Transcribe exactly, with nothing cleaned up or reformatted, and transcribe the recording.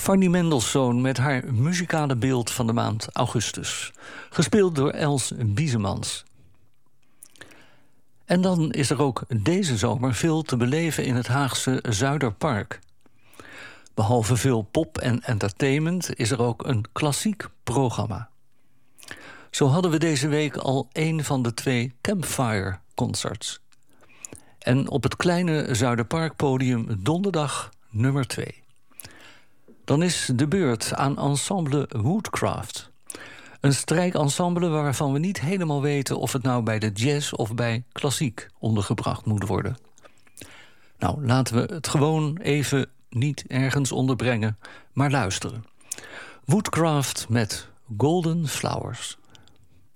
Fanny Mendelssohn met haar muzikale beeld van de maand augustus. Gespeeld door Els Biesemans. En dan is er ook deze zomer veel te beleven in het Haagse Zuiderpark. Behalve veel pop en entertainment is er ook een klassiek programma. Zo hadden we deze week al een van de twee Campfire Concerts. En op het kleine Zuiderparkpodium donderdag nummer twee. Dan is de beurt aan ensemble Woodcraft. Een strijkensemble waarvan we niet helemaal weten of het nou bij de jazz of bij klassiek ondergebracht moet worden. Nou, laten we het gewoon even niet ergens onderbrengen, maar luisteren. Woodcraft met Golden Flowers.